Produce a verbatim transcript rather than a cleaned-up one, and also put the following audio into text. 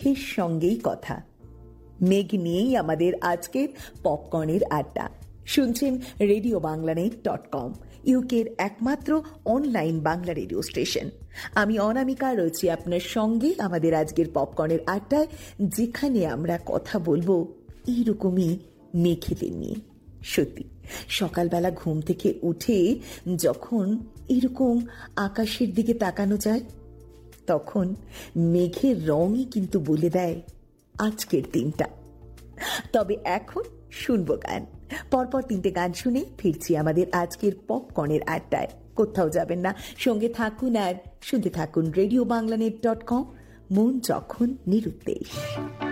মেঘের সঙ্গেই কথা। মেঘ নিয়েই আমাদের আজকের পপকর্নের আড্ডা। শুনছেন রেডিও বাংলানেট ডট কম, ইউকের একমাত্র অনলাইন বাংলা রেডিও স্টেশন। আমি অনামিকা রয়েছি আপনার সঙ্গে আমাদের আজকের পপকর্নের আড্ডায়, যেখানে আমরা কথা বলবো এইরকমই মেঘেদের নিয়ে। সত্যি সকালবেলা ঘুম থেকে উঠে যখন এরকম আকাশের দিকে তাকানো যায়, তখন মেঘের রঙই কিন্তু বলে দেয় আজকের দিনটা। তবে এখন শুনবো গান। পরপর তিনটে গান শুনে ফিরছি আমাদের আজকের পপকর্নের আড্ডায়। কোথাও যাবেন না, সঙ্গে থাকুন আর শুনতে থাকুন রেডিও বাংলানেট ডট কম, মন যখন নিরুদ্দেশ।